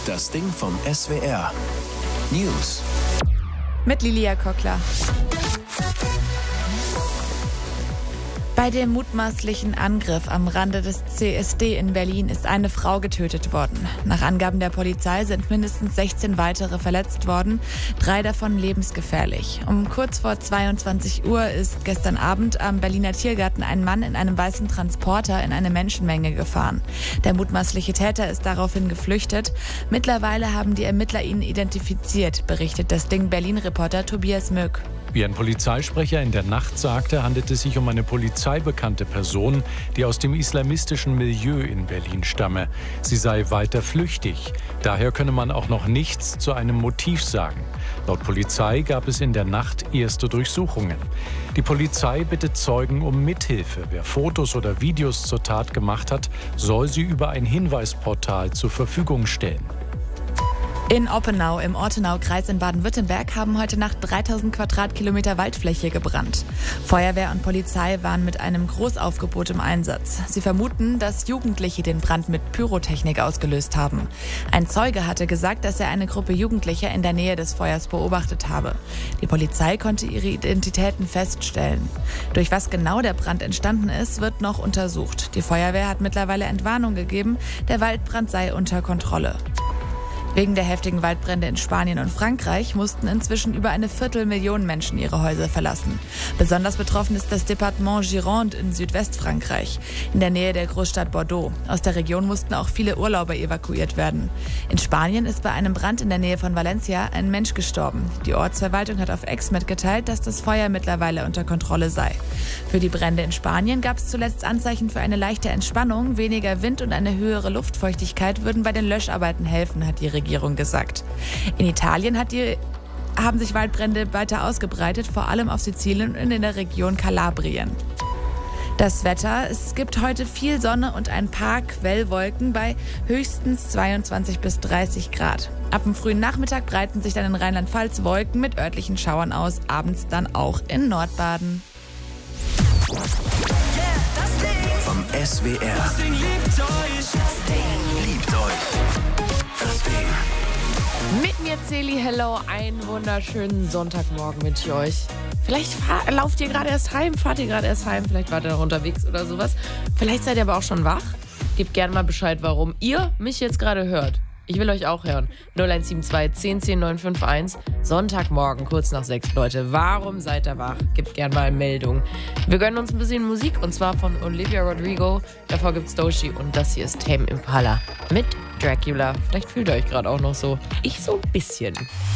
Das Ding vom SWR. News. Mit Lilia Kockler. Bei dem mutmaßlichen Angriff am Rande des CSD in Berlin ist eine Frau getötet worden. Nach Angaben der Polizei sind mindestens 16 weitere verletzt worden, 3 davon lebensgefährlich. Um kurz vor 22 Uhr ist gestern Abend am Berliner Tiergarten ein Mann in einem weißen Transporter in eine Menschenmenge gefahren. Der mutmaßliche Täter ist daraufhin geflüchtet. Mittlerweile haben die Ermittler ihn identifiziert, berichtet das Ding Berlin-Reporter Tobias Möck. Wie ein Polizeisprecher in der Nacht sagte, handelt es sich um eine polizeibekannte Person, die aus dem islamistischen Milieu in Berlin stamme. Sie sei weiter flüchtig. Daher könne man auch noch nichts zu einem Motiv sagen. Laut Polizei gab es in der Nacht erste Durchsuchungen. Die Polizei bittet Zeugen um Mithilfe. Wer Fotos oder Videos zur Tat gemacht hat, soll sie über ein Hinweisportal zur Verfügung stellen. In Oppenau im Ortenau-Kreis in Baden-Württemberg haben heute Nacht 3000 Quadratkilometer Waldfläche gebrannt. Feuerwehr und Polizei waren mit einem Großaufgebot im Einsatz. Sie vermuten, dass Jugendliche den Brand mit Pyrotechnik ausgelöst haben. Ein Zeuge hatte gesagt, dass er eine Gruppe Jugendlicher in der Nähe des Feuers beobachtet habe. Die Polizei konnte ihre Identitäten feststellen. Durch was genau der Brand entstanden ist, wird noch untersucht. Die Feuerwehr hat mittlerweile Entwarnung gegeben, der Waldbrand sei unter Kontrolle. Wegen der heftigen Waldbrände in Spanien und Frankreich mussten inzwischen über 250.000 Menschen ihre Häuser verlassen. Besonders betroffen ist das Departement Gironde in Südwestfrankreich, in der Nähe der Großstadt Bordeaux. Aus der Region mussten auch viele Urlauber evakuiert werden. In Spanien ist bei einem Brand in der Nähe von Valencia ein Mensch gestorben. Die Ortsverwaltung hat auf X mitgeteilt, dass das Feuer mittlerweile unter Kontrolle sei. Für die Brände in Spanien gab es zuletzt Anzeichen für eine leichte Entspannung. Weniger Wind und eine höhere Luftfeuchtigkeit würden bei den Löscharbeiten helfen, hat die Regierung gesagt. In Italien haben sich Waldbrände weiter ausgebreitet, vor allem auf Sizilien und in der Region Kalabrien. Das Wetter: Es gibt heute viel Sonne und ein paar Quellwolken bei höchstens 22 bis 30 Grad. Ab dem frühen Nachmittag breiten sich dann in Rheinland-Pfalz Wolken mit örtlichen Schauern aus, abends dann auch in Nordbaden. Vom SWR. Das Ding liebt euch. Das Ding liebt euch. Das Ding. Mit mir Celi, hello, einen wunderschönen Sonntagmorgen wünsche ich euch. Vielleicht lauft ihr gerade erst heim, fahrt ihr gerade erst heim, vielleicht wart ihr noch unterwegs oder sowas. Vielleicht seid ihr aber auch schon wach. Gebt gerne mal Bescheid, warum ihr mich jetzt gerade hört. Ich will euch auch hören. 0172 10 10 951. Sonntagmorgen, kurz nach 6, Leute. Warum seid ihr wach? Gebt gerne mal Meldung. Wir gönnen uns ein bisschen Musik, und zwar von Olivia Rodrigo. Davor gibt's Doechii und das hier ist Tame Impala mit Dracula. Vielleicht fühlt ihr euch gerade auch noch so. Ich so ein bisschen.